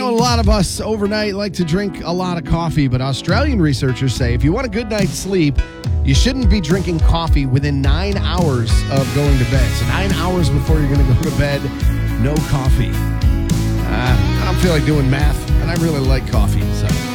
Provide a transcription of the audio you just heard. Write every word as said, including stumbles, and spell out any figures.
know a lot of us overnight like to drink a lot of coffee, but Australian researchers say if you want a good night's sleep, you shouldn't be drinking coffee within nine hours of going to bed. So nine hours before you're going to go to bed, no coffee. Uh, I don't feel like doing math, and I really like coffee, so...